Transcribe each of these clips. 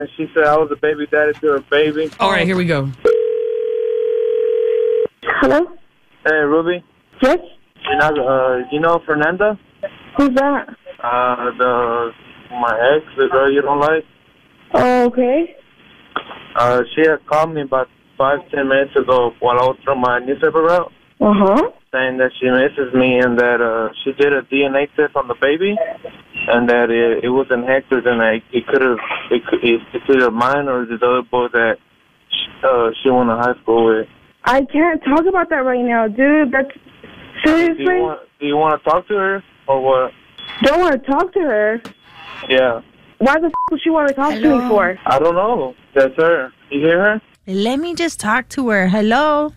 and she said I was a baby daddy to her baby. All right, here we go. Hello? Hey, Ruby. Yes? You know Fernanda? Who's that? My ex, the girl you don't like. Oh, okay. She had called me about 5-10 minutes ago while I was throwing my newspaper route, saying that she misses me and that she did a DNA test on the baby, and that it wasn't Hector's, and that it's either mine or the other boy that she went to high school with. I can't talk about that right now, dude. That's seriously. Do you want to talk to her or what? Don't want to talk to her. Yeah. Why the would she want to talk to me for? I don't know. That's her. You hear her? Let me just talk to her. Hello?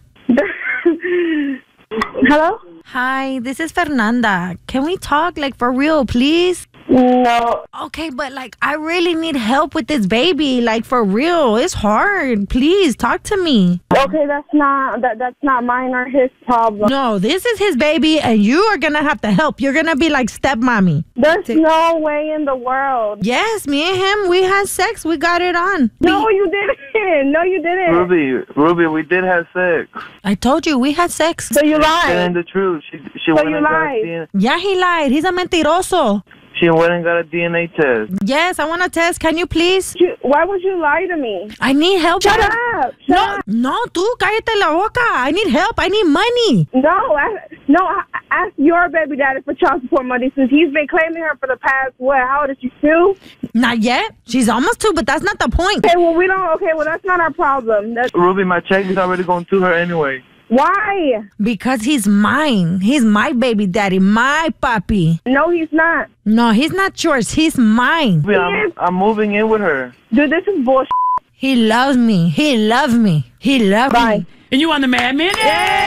Hello? Hi, this is Fernanda. Can we talk, like, for real, please? No. Okay, but, like, I really need help with this baby. Like, for real. It's hard. Please, talk to me. Okay, that's not mine or his problem. No, this is his baby, and you are going to have to help. You're going to be like stepmommy. There's no way in the world. Yes, me and him, we had sex. We got it on. No, you didn't. No, you didn't. Ruby, we did have sex. I told you, we had sex. So you lied. Saying the truth. She So went you and got a lied. DNA. Yeah, he lied. He's a mentiroso. She went and got a DNA test. Yes, I want to test. Can you please? Why would you lie to me? I need help. Shut up. No, tú, cállate la boca. I need help. I need money. Ask your baby daddy for child support money since he's been claiming her for the past, how old is she, 2? Not yet. She's almost 2, but that's not the point. Okay, well, that's not our problem. Ruby, my check is already going to her anyway. Why? Because he's mine. He's my baby daddy, my papi. No, he's not. No, he's not yours. He's mine. Ruby, I'm moving in with her. Dude, this is bullshit. He loves me. He loves me. He loves me. And you on the Mad Men?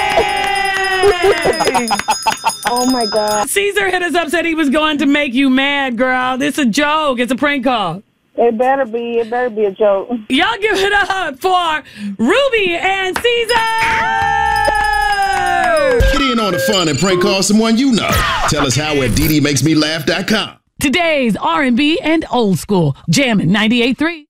Hey! Oh, my God. Caesar hit us up, said he was going to make you mad, girl. This is a joke. It's a prank call. It better be a joke. Y'all give it up for Ruby and Caesar! Get in on the fun and prank call someone you know. Tell us how at DDMakesMeLaugh.com. Today's R&B and old school. Jammin' 98.3.